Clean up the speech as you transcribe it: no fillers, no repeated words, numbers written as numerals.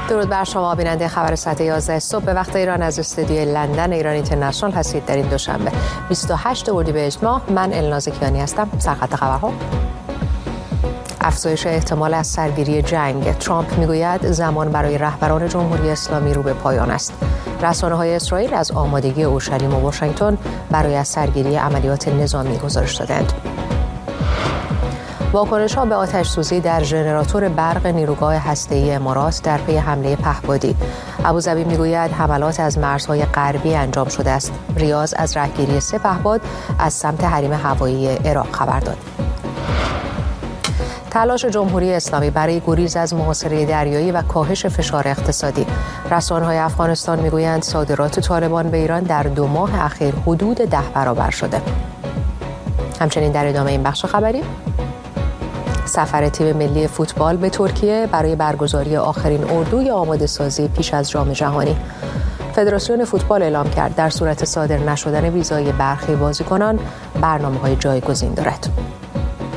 درود بر شما بیننده خبر ساعت 11 صبح به وقت ایران از استودیوی لندن ایران اینترنشنال هستید. در این دوشنبه 28 اردیبهشت ماه من الناز کیانی هستم. سرخط خبرها: افزایش احتمال از سرگیری جنگ. ترامپ میگوید زمان برای رهبران جمهوری اسلامی رو به پایان است. رسانه‌های اسرائیل از آمادگی اورشلیم و واشنگتن برای از سرگیری عملیات نظامی گزارش دادند. واکنش‌ها به آتش‌سوزی در ژنراتور برق نیروگاه هسته‌ای امارات در پی حمله پهپادی. ابوظبی میگوید حملات از مرزهای غربی انجام شده است. ریاض از رهگیری 3 پهپاد از سمت حریم هوایی عراق خبر داد. تلاش جمهوری اسلامی برای گریز از محاصره دریایی و کاهش فشار اقتصادی. رسانه‌های افغانستان میگویند صادرات طالبان به ایران در 2 ماه اخیر حدود 10 برابر شده. همچنین در ادامه این بخش خبری، سفر تیم ملی فوتبال به ترکیه برای برگزاری آخرین اردوی آماده سازی پیش از جام جهانی. فدراسیون فوتبال اعلام کرد در صورت صادر نشدن ویزای برخی بازیکنان برنامه‌های جایگزین دارد.